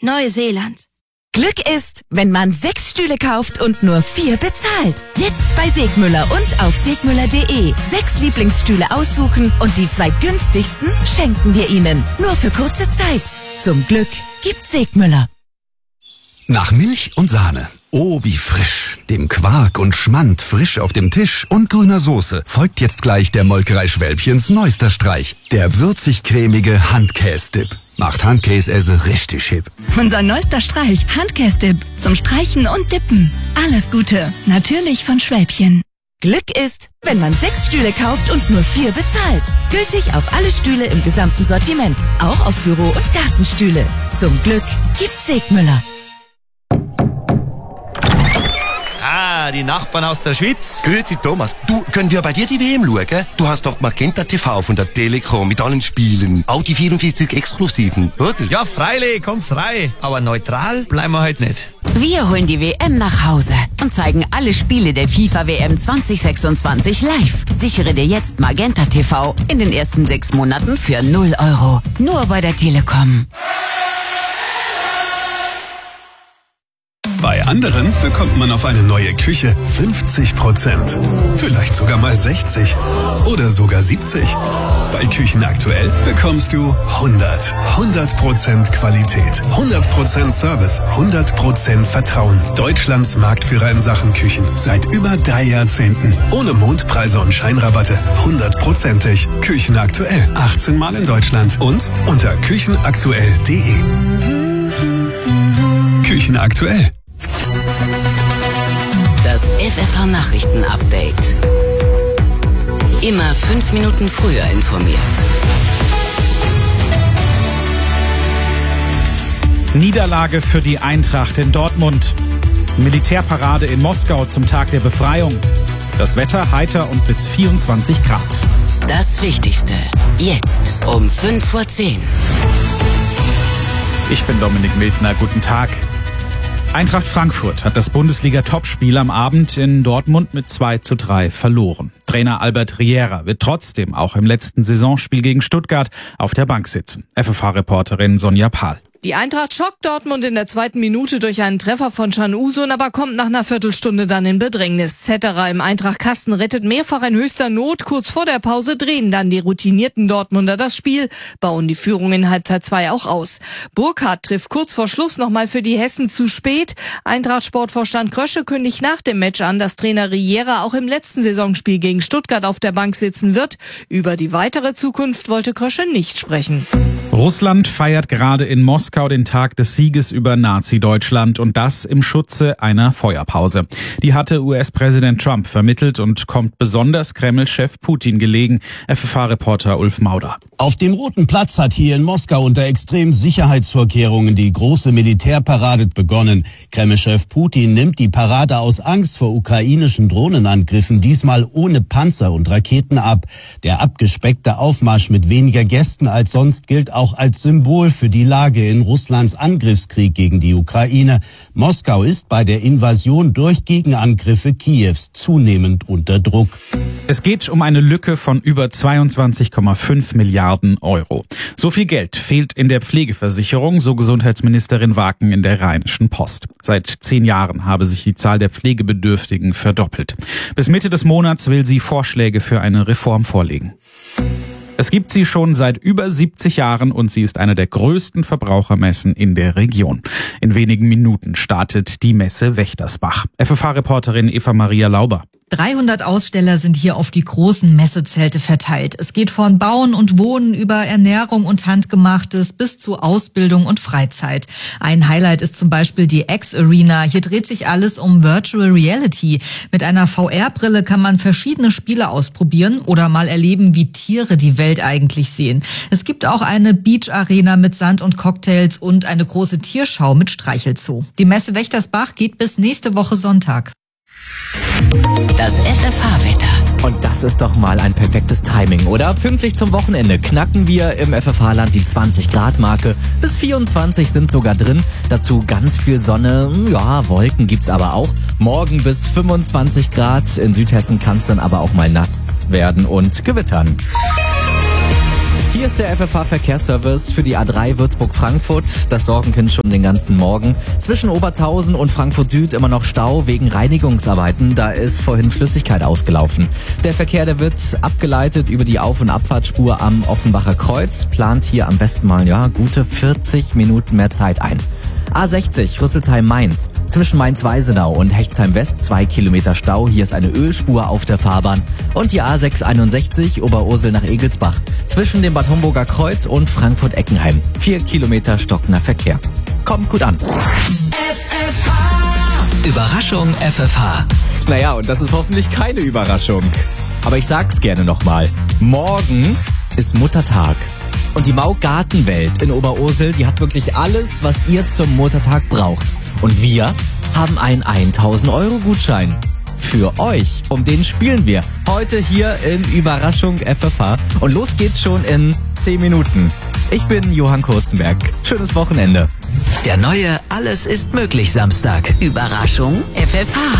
Neuseeland. Glück ist, wenn man 6 Stühle kauft und nur 4 bezahlt. Jetzt bei Segmüller und auf segmüller.de. 6 Lieblingsstühle aussuchen und die 2 günstigsten schenken wir Ihnen. Nur für kurze Zeit. Zum Glück gibt Segmüller. Nach Milch und Sahne. Oh, wie frisch. Dem Quark und Schmand frisch auf dem Tisch und grüner Soße folgt jetzt gleich der Molkerei Schwälbchens neuester Streich. Der würzig-cremige Handkäse-Dip. Macht Handkäse richtig hip. Unser neuester Streich, Handkäse-Dip. Zum Streichen und Dippen. Alles Gute. Natürlich von Schwälbchen. Glück ist, wenn man 6 Stühle kauft und nur 4 bezahlt. Gültig auf alle Stühle im gesamten Sortiment. Auch auf Büro- und Gartenstühle. Zum Glück gibt Segmüller. Die Nachbarn aus der Schweiz. Grüezi Thomas, du, können wir bei dir die WM schauen? Du hast doch Magenta TV von der Telekom mit allen Spielen. Auch die 44 Exklusiven, oder? Ja, freilich, kommt's rein. Aber neutral bleiben wir heute nicht. Wir holen die WM nach Hause und zeigen alle Spiele der FIFA-WM 2026 live. Sichere dir jetzt Magenta TV in den ersten 6 Monaten für 0 €. Nur bei der Telekom. Bei anderen bekommt man auf eine neue Küche 50%. Vielleicht sogar mal 60 oder sogar 70. Bei Küchen aktuell bekommst du 100% Qualität, 100% Service, 100% Vertrauen. Deutschlands Marktführer in Sachen Küchen seit über 3 Jahrzehnten. Ohne Mondpreise und Scheinrabatte. 100%ig. Küchen aktuell. 18 Mal in Deutschland und unter küchenaktuell.de. Küchen aktuell. Das FFH-Nachrichten-Update. Immer 5 Minuten früher informiert. Niederlage für die Eintracht in Dortmund. Militärparade in Moskau zum Tag der Befreiung. Das Wetter heiter und bis 24 Grad. Das Wichtigste. Jetzt um 5:10 Uhr. Ich bin Dominik Mildner. Guten Tag. Eintracht Frankfurt hat das Bundesliga-Topspiel am Abend in Dortmund mit 2:3 verloren. Trainer Albert Riera wird trotzdem auch im letzten Saisonspiel gegen Stuttgart auf der Bank sitzen. FFH-Reporterin Sonja Pahl. Die Eintracht schockt Dortmund in der 2. Minute durch einen Treffer von Can Uzun, aber kommt nach einer Viertelstunde dann in Bedrängnis. Zetterer im Eintracht-Kasten rettet mehrfach in höchster Not. Kurz vor der Pause drehen dann die routinierten Dortmunder das Spiel, bauen die Führung in Halbzeit 2 auch aus. Burkhardt trifft kurz vor Schluss nochmal für die Hessen zu spät. Eintracht-Sportvorstand Krösche kündigt nach dem Match an, dass Trainer Riera auch im letzten Saisonspiel gegen Stuttgart auf der Bank sitzen wird. Über die weitere Zukunft wollte Krösche nicht sprechen. Russland feiert gerade in Moskau den Tag des Sieges über Nazi-Deutschland und das im Schutze einer Feuerpause. Die hatte US-Präsident Trump vermittelt und kommt besonders Kreml-Chef Putin gelegen. FFH-Reporter Ulf Mauder. Auf dem Roten Platz hat hier in Moskau unter extremen Sicherheitsvorkehrungen die große Militärparade begonnen. Kreml-Chef Putin nimmt die Parade aus Angst vor ukrainischen Drohnenangriffen diesmal ohne Panzer und Raketen ab. Der abgespeckte Aufmarsch mit weniger Gästen als sonst gilt auch als Symbol für die Lage in Russlands Angriffskrieg gegen die Ukraine. Moskau ist bei der Invasion durch Gegenangriffe Kiews zunehmend unter Druck. Es geht um eine Lücke von über 22,5 Milliarden Euro. So viel Geld fehlt in der Pflegeversicherung, so Gesundheitsministerin Waken in der Rheinischen Post. Seit 10 Jahren habe sich die Zahl der Pflegebedürftigen verdoppelt. Bis Mitte des Monats will sie Vorschläge für eine Reform vorlegen. Es gibt sie schon seit über 70 Jahren und sie ist eine der größten Verbrauchermessen in der Region. In wenigen Minuten startet die Messe Wächtersbach. FFH-Reporterin Eva-Maria Lauber. 300 Aussteller sind hier auf die großen Messezelte verteilt. Es geht von Bauen und Wohnen über Ernährung und Handgemachtes bis zu Ausbildung und Freizeit. Ein Highlight ist zum Beispiel die X-Arena. Hier dreht sich alles um Virtual Reality. Mit einer VR-Brille kann man verschiedene Spiele ausprobieren oder mal erleben, wie Tiere die Welt eigentlich sehen. Es gibt auch eine Beach-Arena mit Sand und Cocktails und eine große Tierschau mit Streichelzoo. Die Messe Wächtersbach geht bis nächste Woche Sonntag. Das FFH-Wetter. Und das ist doch mal ein perfektes Timing, oder? Pünktlich zum Wochenende knacken wir im FFH-Land die 20-Grad-Marke. Bis 24 sind sogar drin. Dazu ganz viel Sonne. Ja, Wolken gibt's aber auch. Morgen bis 25 Grad. In Südhessen kann es dann aber auch mal nass werden und gewittern. Hier ist der FFH-Verkehrsservice für die A3 Würzburg-Frankfurt. Das Sorgenkind schon den ganzen Morgen. Zwischen Obertshausen und Frankfurt Süd immer noch Stau wegen Reinigungsarbeiten. Da ist vorhin Flüssigkeit ausgelaufen. Der Verkehr, der wird abgeleitet über die Auf- und Abfahrtsspur am Offenbacher Kreuz. Plant hier am besten mal gute 40 Minuten mehr Zeit ein. A60 Rüsselsheim-Mainz. Zwischen Mainz-Weisenau und Hechtsheim-West 2 Kilometer Stau. Hier ist eine Ölspur auf der Fahrbahn. Und die A661 Oberursel nach Egelsbach. Zwischen dem Bad Homburger Kreuz und Frankfurt-Eckenheim. 4 Kilometer stockender Verkehr. Kommt gut an. FFH. Überraschung FFH. Naja, und das ist hoffentlich keine Überraschung. Aber ich sag's gerne nochmal. Morgen ist Muttertag. Und die Mau Gartenwelt in Oberursel, die hat wirklich alles, was ihr zum Muttertag braucht. Und wir haben einen 1.000-Euro-Gutschein. Für euch. Um den spielen wir heute hier in Überraschung FFH. Und los geht's schon in 10 Minuten. Ich bin Johann Kurzenberg. Schönes Wochenende. Der neue Alles ist möglich Samstag. Überraschung FFH.